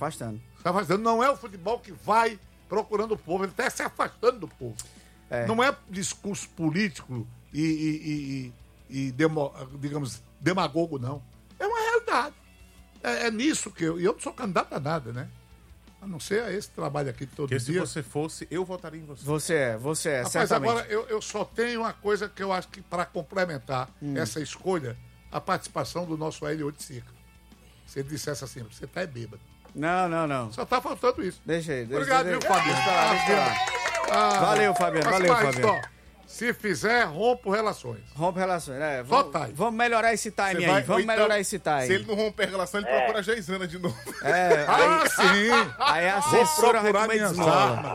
afastando. Se afastando. Não é o futebol que vai procurando o povo, ele está se afastando do povo. Não é discurso político digamos, demagogo, não. É uma realidade. É nisso que eu não sou candidato a nada, né? A não ser a esse trabalho aqui todo dia. Se você fosse, eu votaria em você. Você é, Rapaz, certamente. agora eu só tenho uma coisa que eu acho que para complementar essa escolha, a participação do nosso Hélio Oiticica. Se ele dissesse assim, você tá bêbado. Não. Só tá faltando isso. Deixa aí. Obrigado, viu, Fabiano? Valeu, Fabiano. Se fizer, rompo relações. Rompe relações, Vamos melhorar esse time aí. Vamos melhorar esse time. Se ele não romper a relação, ele procura a Geisana de novo. Sim. Aí a censura vai comer de esmola.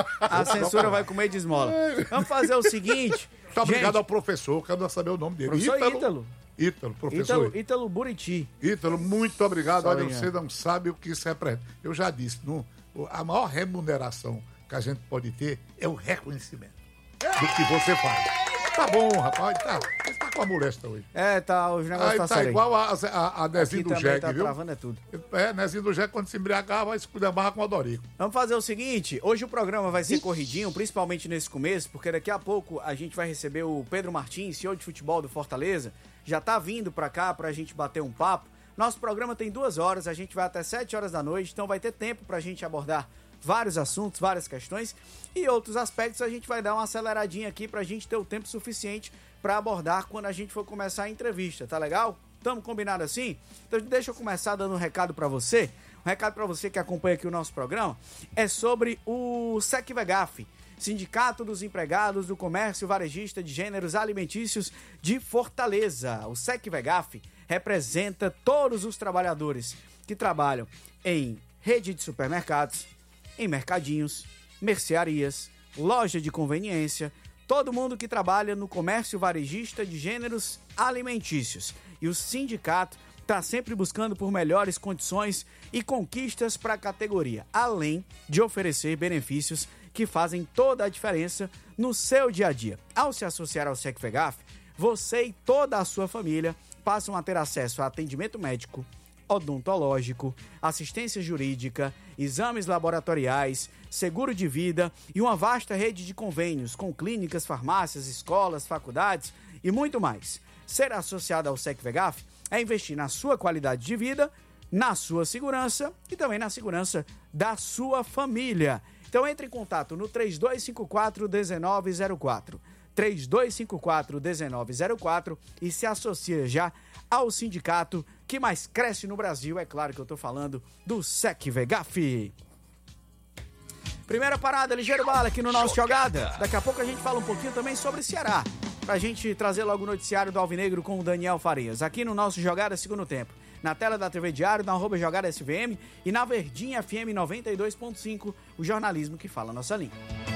A censura vai comer de esmola. Vamos fazer o seguinte. Muito obrigado ao professor, quero saber o nome dele. Professor Ítalo, professor. Ítalo Buriti. Ítalo, muito obrigado. Olha, você não sabe o que isso representa. Eu já disse, a maior remuneração que a gente pode ter é o reconhecimento do que você faz. Tá bom, rapaz. Você tá com a molesta hoje. Tá, hoje o negócio tá sério. Igual a Nezinho do Jegue, tá viu? travando é tudo. Nezinho do Jegue, quando se embriagar, vai esculhambar com o Odorico. Vamos fazer o seguinte, hoje o programa vai ser corridinho, principalmente nesse começo, porque daqui a pouco a gente vai receber o Pedro Martins, CEO de futebol do Fortaleza, já tá vindo pra cá pra gente bater um papo. Nosso programa tem 2 horas, a gente vai até 7 horas da noite, então vai ter tempo pra gente abordar vários assuntos, várias questões e outros aspectos a gente vai dar uma aceleradinha aqui pra gente ter o tempo suficiente pra abordar quando a gente for começar a entrevista, tá legal? Tamo combinado assim? Então deixa eu começar dando um recado pra você. Um recado pra você que acompanha aqui o nosso programa é sobre o SECVEGAF, Sindicato dos Empregados do Comércio Varejista de Gêneros Alimentícios de Fortaleza. O SECVEGAF representa todos os trabalhadores que trabalham em rede de supermercados, em mercadinhos, mercearias, loja de conveniência, todo mundo que trabalha no comércio varejista de gêneros alimentícios. E o sindicato está sempre buscando por melhores condições e conquistas para a categoria, além de oferecer benefícios que fazem toda a diferença no seu dia a dia. Ao se associar ao SECVEGAF, você e toda a sua família passam a ter acesso a atendimento médico, odontológico, assistência jurídica, exames laboratoriais, seguro de vida e uma vasta rede de convênios com clínicas, farmácias, escolas, faculdades e muito mais. Ser associado ao SECVEGAF é investir na sua qualidade de vida, na sua segurança e também na segurança da sua família. Então entre em contato no 3254-1904, 3254-1904 e se associe já ao sindicato que mais cresce no Brasil. É claro que eu estou falando do SECVEGAF. Primeira parada, ligeiro bala aqui no nosso Jogada. Daqui a pouco a gente fala um pouquinho também sobre Ceará, pra gente trazer logo o noticiário do Alvinegro com o Daniel Farias, aqui no nosso Jogada Segundo Tempo, na tela da TV Diário, na @JogadaSVM e na Verdinha FM 92.5, o jornalismo que fala a nossa língua.